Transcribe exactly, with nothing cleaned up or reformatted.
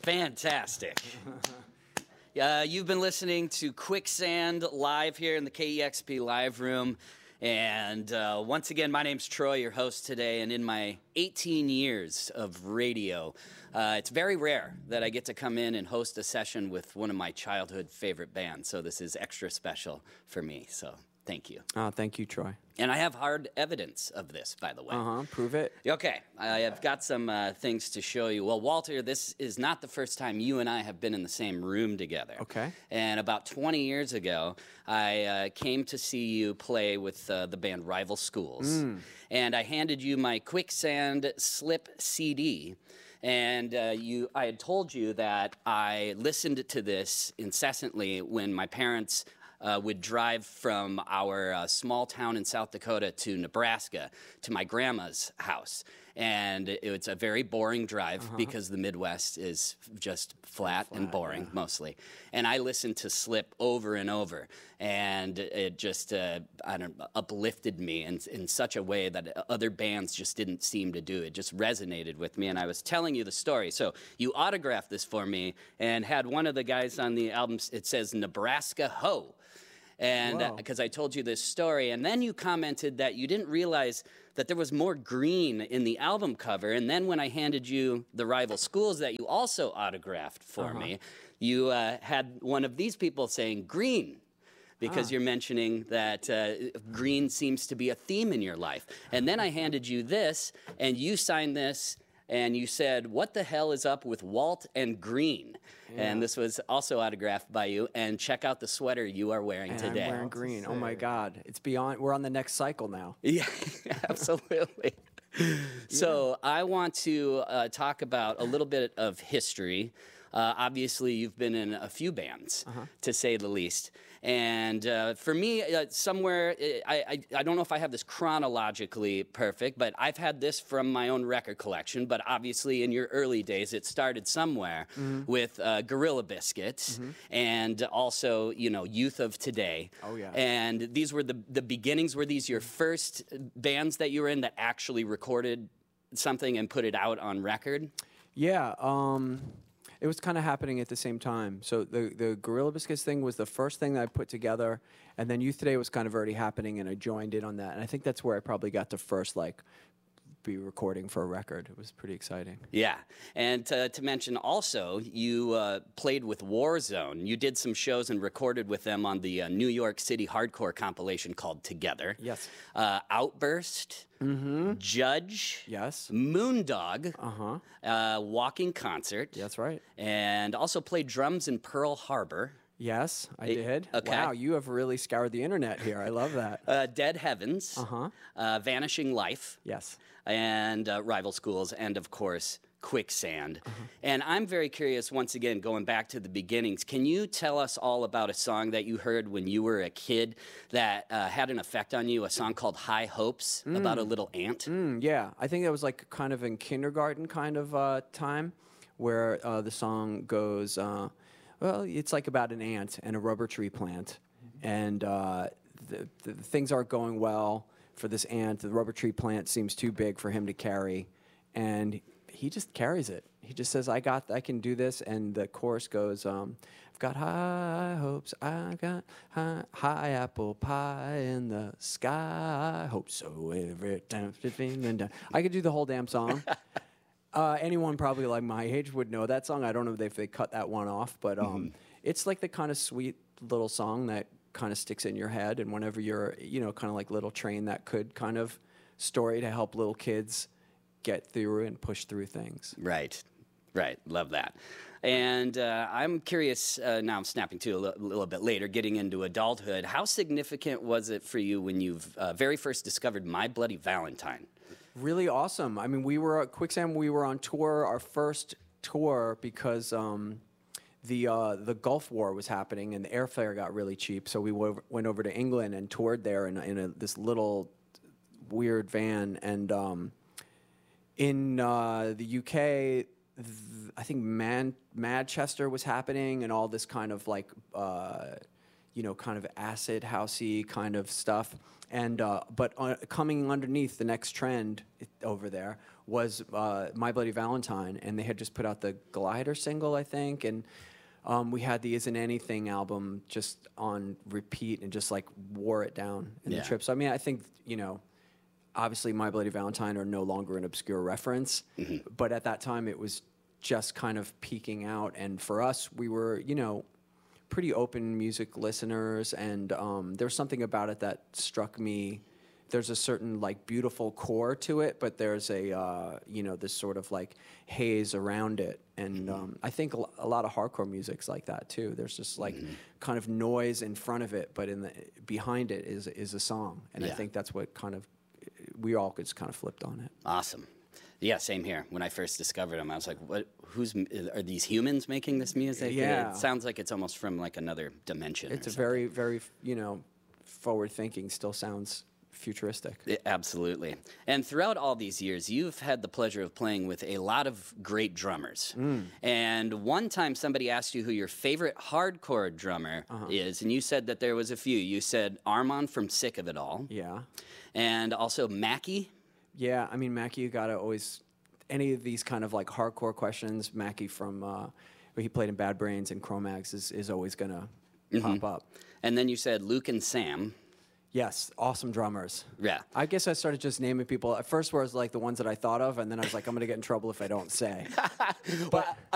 Fantastic. Uh, you've been listening to Quicksand live here in the K E X P live room. And uh, once again, my name's Troy, your host today. And in my eighteen years of radio, uh, it's very rare that I get to come in and host a session with one of my childhood favorite bands. So this is extra special for me. So thank you. Oh, thank you, Troy. And I have hard evidence of this, by the way. Uh-huh. Prove it. Okay. I have got some uh, things to show you. Well, Walter, this is not the first time you and I have been in the same room together. Okay. And about twenty years ago, I uh, came to see you play with uh, the band Rival Schools. Mm. And I handed you my Quicksand Slip C D. And uh, you, I had told you that I listened to this incessantly when my parents Uh, would drive from our uh, small town in South Dakota to Nebraska to my grandma's house. And it, it's a very boring drive uh-huh. because the Midwest is just flat, flat and boring yeah. mostly. And I listened to Slip over and over. And it just, uh, I don't know, uplifted me in, in such a way that other bands just didn't seem to do. It just resonated with me. And I was telling you the story. So you autographed this for me and had one of the guys on the album, it says Nebraska Ho. And because uh, I told you this story, and then you commented that you didn't realize that there was more green in the album cover. And then when I handed you the Rival Schools that you also autographed for uh-huh. me, you uh, had one of these people saying green, because ah. you're mentioning that uh, green seems to be a theme in your life. And then I handed you this, and you signed this, and you said, "What the hell is up with Walt and green?" Yeah. And this was also autographed by you. And check out the sweater you are wearing and today. I'm wearing green. Oh my God, it's beyond. We're on the next cycle now. Yeah, absolutely. Yeah. So I want to uh, talk about a little bit of history. Uh, obviously, you've been in a few bands, uh-huh. to say the least. And uh, for me, uh, somewhere, I, I, I don't know if I have this chronologically perfect, but I've had this from my own record collection. But obviously, in your early days, it started somewhere mm-hmm. with uh, Gorilla Biscuits mm-hmm. and also, you know, Youth of Today. Oh, yeah. And these were the, the beginnings. Were these your first bands that you were in that actually recorded something and put it out on record? Yeah. Um... It was kind of happening at the same time. So the the Gorilla Biscuits thing was the first thing that I put together, and then Youth Today was kind of already happening, and I joined in on that. And I think that's where I probably got to first like be recording for a record. It was pretty exciting. Yeah, and to, to mention also, you uh, played with Warzone. You did some shows and recorded with them on the uh, New York City hardcore compilation called Together. Yes. Uh, Outburst. Mm-hmm. Judge. Yes. Moondog. Uh-huh. Uh, Walking Concert. That's right. And also played drums in Pearl Harbor. Yes, I it, did. Okay. Wow, you have really scoured the internet here. I love that. Uh, Dead Heavens. Uh-huh. Uh, Vanishing Life. Yes. And uh, Rival Schools, and of course, Quicksand. Uh-huh. And I'm very curious, once again, going back to the beginnings, can you tell us all about a song that you heard when you were a kid that uh, had an effect on you, a song called High Hopes, mm. about a little ant? Mm, yeah, I think that was like kind of in kindergarten kind of uh, time, where uh, the song goes, uh, well, it's like about an ant and a rubber tree plant, and uh, the, the things aren't going well for this ant. The rubber tree plant seems too big for him to carry, and he just carries it. He just says, I got, I can do this. And the chorus goes, um, I've got high hopes, I got high, high apple pie in the sky. I hope so every time. I could do the whole damn song. uh, anyone probably like my age would know that song. I don't know if they cut that one off, but um, mm-hmm. it's like the kind of sweet little song that kind of sticks in your head. And whenever you're, you know, kind of like Little Train, that could kind of story to help little kids get through and push through things. Right, right. Love that. And uh, I'm curious, uh, now I'm snapping to a l- little bit later, getting into adulthood. How significant was it for you when you uh, very first discovered My Bloody Valentine? Really awesome. I mean, we were at Quicksand, we were on tour, our first tour, because um, the uh, the Gulf War was happening and the airfare got really cheap. So we w- went over to England and toured there in, in a, this little weird van. And um, in uh, the U K, th- I think Man- Manchester was happening, and all this kind of like, uh, you know, kind of acid housey kind of stuff. And uh, but uh, coming underneath the next trend it, over there was uh, My Bloody Valentine, and they had just put out the Glider single, I think, and um, we had the Isn't Anything album just on repeat and just like wore it down in Yeah. the trip. So I mean, I think, you know, obviously My Bloody Valentine are no longer an obscure reference, Mm-hmm. but at that time it was just kind of peaking out, and for us, we were, you know, pretty open music listeners, and um, there was something about it that struck me. There's a certain like beautiful core to it, but there's a uh, you know, this sort of like haze around it, and um, I think a, l- a lot of hardcore music's like that too. There's just like kind of noise in front of it, but in the behind it is is a song, and I Yeah. think that's what kind of we all just kind of flipped on it. Awesome. Yeah, same here. When I first discovered them, I was like, "What? Who's? Are these humans making this music?" Yeah. It sounds like it's almost from like another dimension. It's or a something. very very you know, forward thinking. Still sounds futuristic. Yeah, absolutely. And throughout all these years, you've had the pleasure of playing with a lot of great drummers. Mm. And one time somebody asked you who your favorite hardcore drummer Uh-huh. is, and you said that there was a few. You said Armand from Sick of It All, Yeah. and also Mackie. Yeah, I mean, Mackie, you gotta always, any of these kind of like hardcore questions, Mackie from, uh, where he played in Bad Brains and Cro-Mags is, is always gonna pop up. And then you said Luke and Sam. Yes, awesome drummers. Yeah. I guess I started just naming people. At first was like the ones that I thought of, and then I was like, I'm gonna get in trouble if I don't say. But